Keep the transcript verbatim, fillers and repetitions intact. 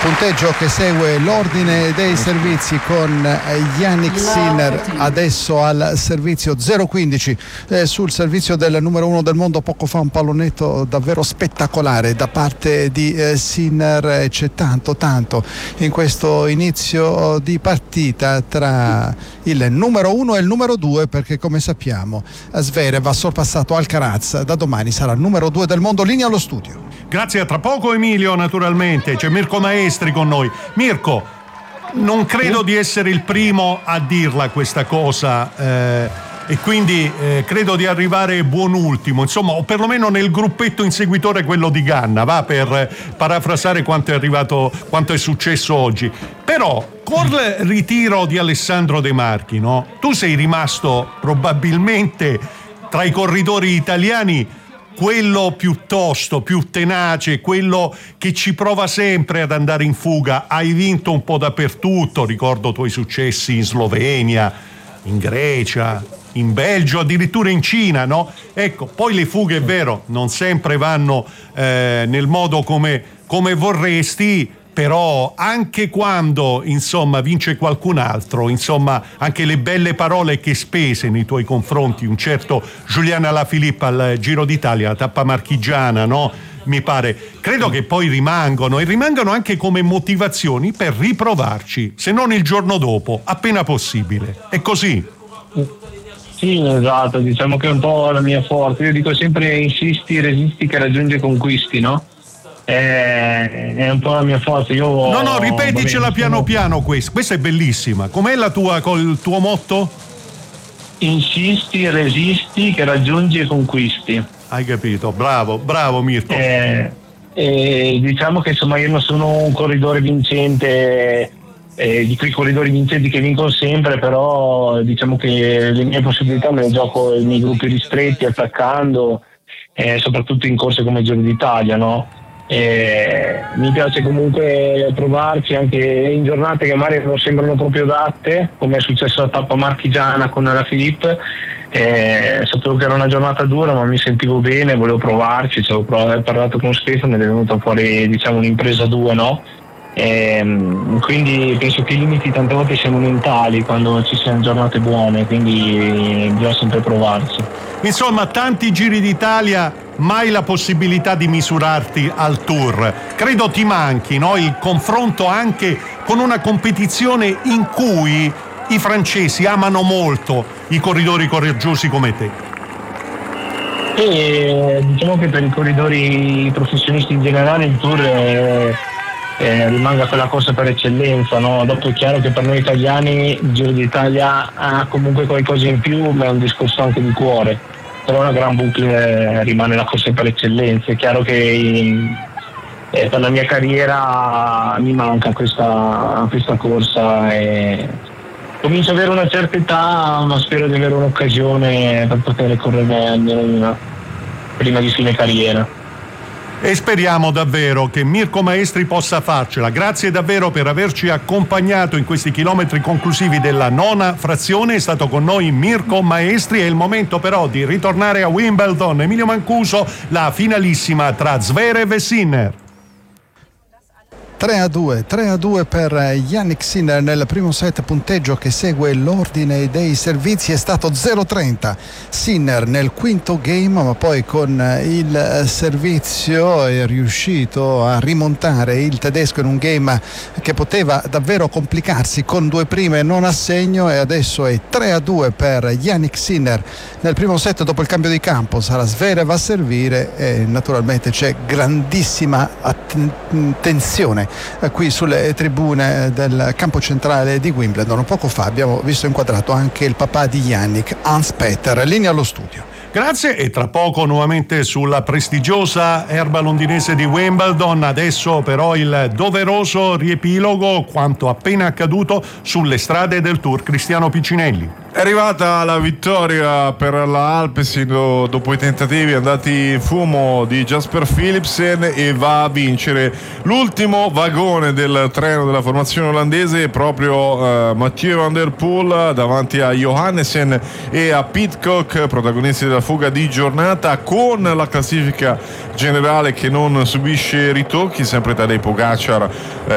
Punteggio che segue l'ordine dei servizi con Jannik Sinner adesso al servizio zero quindici, eh, sul servizio del numero uno del mondo. Poco fa un pallonetto davvero spettacolare da parte di eh, Sinner. C'è tanto tanto in questo inizio di partita tra il numero uno e il numero due, perché come sappiamo Zverev ha sorpassato Alcaraz, da domani sarà il numero due del mondo. Linea allo studio. Grazie, a tra poco Emilio. Naturalmente c'è Mirko Maestri con noi. Mirko, non credo di essere il primo a dirla questa cosa, eh, e quindi eh, credo di arrivare buon ultimo, insomma, o perlomeno nel gruppetto inseguitore, quello di Ganna, va, per parafrasare quanto è arrivato, quanto è successo oggi. Però col ritiro di Alessandro De Marchi, no? Tu sei rimasto probabilmente tra i corridori italiani quello piuttosto più tenace, quello che ci prova sempre ad andare in fuga. Hai vinto un po' dappertutto, ricordo i tuoi successi in Slovenia, in Grecia, in Belgio, addirittura in Cina, no? Ecco, poi le fughe, è vero, non sempre vanno eh, nel modo come, come vorresti, però anche quando, insomma, vince qualcun altro, insomma, anche le belle parole che spese nei tuoi confronti un certo Julian Alaphilippe al Giro d'Italia, la tappa marchigiana, no? Mi pare, credo che poi rimangano e rimangano anche come motivazioni per riprovarci, se non il giorno dopo, appena possibile. È così? Sì, esatto, diciamo che è un po' la mia forza. Io dico sempre: insisti, resisti che raggiungi conquisti, no? È, è un po' la mia forza. Io no, no, ripeticela piano sono... piano questa. Questa è bellissima. Com'è la tua, col tuo motto? Insisti, resisti che raggiungi e conquisti. Hai capito, bravo, bravo Mirko. Eh, eh, diciamo che insomma io non sono un corridore vincente, eh, di quei corridori vincenti che vincono sempre, però diciamo che le mie possibilità me le gioco nei miei gruppi ristretti, attaccando, eh, soprattutto in corse come Giro d'Italia, no? Eh, mi piace comunque provarci anche in giornate che magari non sembrano proprio adatte, come è successo alla tappa marchigiana con la Filippo. Eh, sapevo che era una giornata dura, ma mi sentivo bene, volevo provarci, ci avevo parlato con Stefano ed è venuta fuori, diciamo, un'impresa due, no? Eh, quindi penso che i limiti tante volte siano mentali quando ci siano giornate buone, quindi bisogna sempre provarci. Insomma, tanti Giri d'Italia, mai la possibilità di misurarti al Tour. Credo ti manchi, no? Il confronto anche con una competizione in cui i francesi amano molto i corridori coraggiosi come te. E diciamo che per i corridori professionisti in generale il Tour è, è, rimanga quella corsa per eccellenza, no? Dopo è chiaro che per noi italiani il Giro d'Italia ha comunque qualcosa in più, ma è un discorso anche di cuore. Però una gran boucle rimane la corsa per eccellenza. È chiaro che in, eh, per la mia carriera mi manca questa, questa corsa e comincio ad avere una certa età, ma spero di avere un'occasione per poter correre almeno una prima di fine carriera. E speriamo davvero che Mirko Maestri possa farcela. Grazie davvero per averci accompagnato in questi chilometri conclusivi della nona frazione. È stato con noi Mirko Maestri. È il momento però di ritornare a Wimbledon. Emilio Mancuso, la finalissima tra Zverev e Sinner. tre a due, tre a due per Jannik Sinner nel primo set. Punteggio che segue l'ordine dei servizi è stato zero trenta. Sinner nel quinto game, ma poi con il servizio è riuscito a rimontare il tedesco in un game che poteva davvero complicarsi con due prime non a segno, e adesso è tre a due per Jannik Sinner nel primo set. Dopo il cambio di campo sarà Zverev a servire e naturalmente c'è grandissima attenzione qui sulle tribune del campo centrale di Wimbledon. Poco fa abbiamo visto inquadrato anche il papà di Jannik, Hans Peter. Linea allo studio. Grazie, e tra poco nuovamente sulla prestigiosa erba londinese di Wimbledon. Adesso però il doveroso riepilogo quanto appena accaduto sulle strade del Tour. Cristiano Piccinelli. È arrivata la vittoria per la Alpecin dopo i tentativi andati in fumo di Jasper Philipsen, e va a vincere l'ultimo vagone del treno della formazione olandese, proprio eh, Mathieu van der Poel davanti a Johannessen e a Pidcock, protagonisti della fuga di giornata, con la classifica generale che non subisce ritocchi, sempre Tadej Pogacar eh,